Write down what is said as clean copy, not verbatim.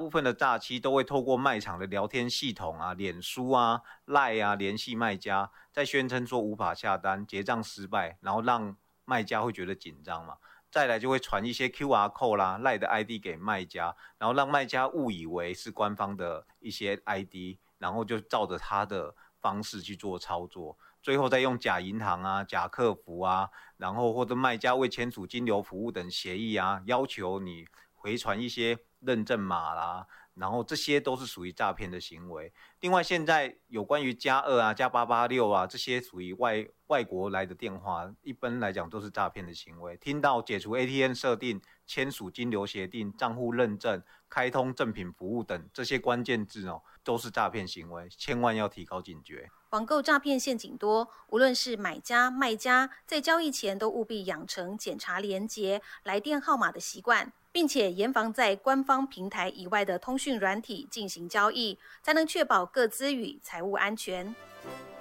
分的诈欺都会透过卖场的聊天系统啊、脸书啊、LINE 啊联系卖家，再宣称说无法下单、结账失败，然后让卖家会觉得紧张嘛。再来就会传一些 QR code 啦、LINE 的 ID 给卖家，然后让卖家误以为是官方的一些 ID， 然后就照着他的方式去做操作，最后再用假银行啊、假客服啊，然后或者卖家未签署金流服务等协议啊，要求你回传一些认证码啦，然后这些都是属于诈骗的行为。另外，现在有关于+2啊、+886啊这些属于外国来的电话，一般来讲都是诈骗的行为。听到解除 ATM 设定、签署金流协定、账户认证、开通正品服务等这些关键字都是诈骗行为，千万要提高警觉。 网购诈骗陷阱多，无论是买家、卖家，在交易前都务必养成检查连结、来电号码的习惯，并且严防在官方平台以外的通讯软体进行交易，才能确保各资与财务安全。